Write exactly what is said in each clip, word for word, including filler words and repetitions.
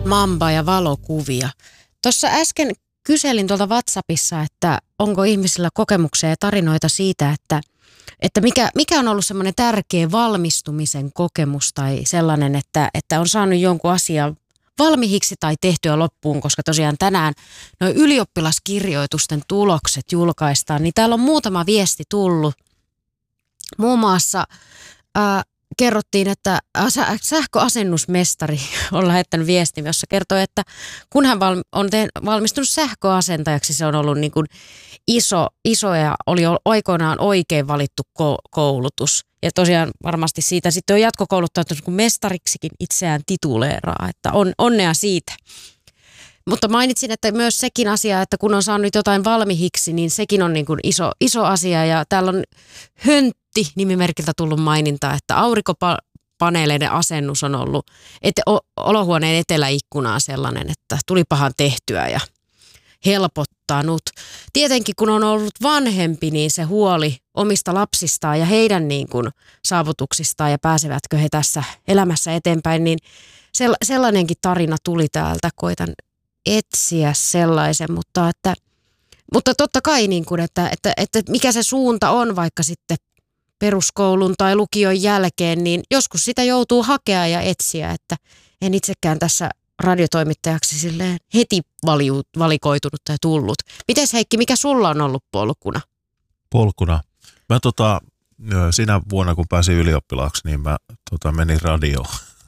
Mamba ja valokuvia. Tuossa äsken kyselin tuolta WhatsAppissa, että onko ihmisillä kokemuksia ja tarinoita siitä, että, että mikä, mikä on ollut semmoinen tärkeä valmistumisen kokemus tai sellainen, että, että on saanut jonkun asian valmiiksi tai tehtyä loppuun, koska tosiaan tänään nuo ylioppilaskirjoitusten tulokset julkaistaan, niin täällä on muutama viesti tullut. Muun muassa ää, kerrottiin, että sähköasennusmestari on lähettänyt viestin, jossa kertoo, että kun hän on valmistunut sähköasentajaksi, se on ollut niin kuin iso, iso ja oli aikoinaan oikein valittu koulutus. Ja tosiaan varmasti siitä sitten on jatkokouluttautunut, kun mestariksikin itseään tituleeraa, että on, onnea siitä. Mutta mainitsin, että myös sekin asia, että kun on saanut jotain valmiiksi, niin sekin on niin kuin iso, iso asia. Ja täällä on Höntti-nimimerkiltä tullut maininta, että aurinkopaneeleiden asennus on ollut ete, olohuoneen eteläikkunaa sellainen, että tulipahan tehtyä ja helpottanut. Tietenkin kun on ollut vanhempi, niin se huoli omista lapsistaan ja heidän niin kuin saavutuksistaan ja pääsevätkö he tässä elämässä eteenpäin, niin sellainenkin tarina tuli täältä. Koitan etsiä sellaisen, mutta, että, mutta totta kai niin kuin, että, että, että mikä se suunta on vaikka sitten peruskoulun tai lukion jälkeen, niin joskus sitä joutuu hakea ja etsiä, että en itsekään tässä radiotoimittajaksi silleen heti valiu, valikoitunut tai tullut. Mites Heikki, mikä sulla on ollut polkuna? Polkuna? Mä tota, sinä vuonna kun pääsin ylioppilaaksi, niin mä tota, menin radioon.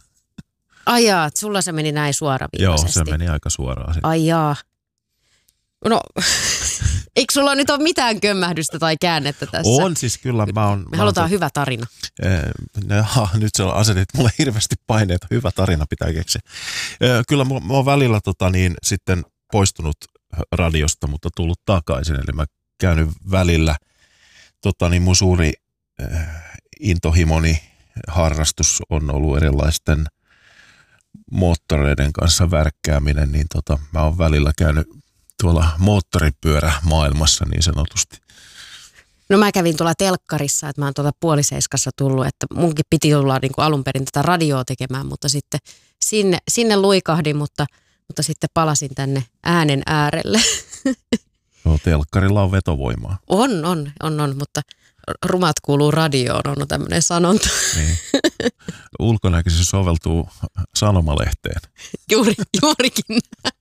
Ai jaa, sulla se meni näin suoraviivaisesti. Joo, se meni aika suoraan. Ai jaa. No, eikö sulla nyt ole mitään kömmähdystä tai käännettä tässä? On siis kyllä. Mä on, Me mä halutaan on, hyvä tarina. Ee, jaha, nyt se on asetit mulle hirveästi paineita. Hyvä tarina pitää keksiä. Ee, kyllä mä, mä oon välillä tota, niin, sitten poistunut radiosta, mutta tullut takaisin. Eli mä käynyt välillä. Tota, niin mun suuri äh, intohimoni harrastus on ollut erilaisten moottoreiden kanssa värkkääminen, niin tota, mä oon välillä käynyt tuolla moottoripyörämaailmassa niin sanotusti. No mä kävin tuolla telkkarissa, että mä oon tuolla puoliseiskassa tullut, että munkin piti tulla niin kuin alun perin tätä radioa tekemään, mutta sitten sinne, sinne luikahdin, mutta, mutta sitten palasin tänne äänen äärelle. No telkkarilla on vetovoimaa. On, on, on, on, mutta rumat kuuluu radioon, on tämmöinen sanonta. Niin. Ulkonäköisesti se soveltuu sanomalehteen. Juuri, juurikin.